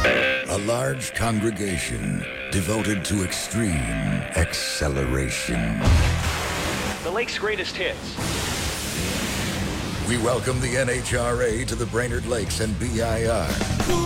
A large congregation devoted to extreme acceleration. The Lake's greatest hits. We welcome the NHRA to the Brainerd Lakes and BIR.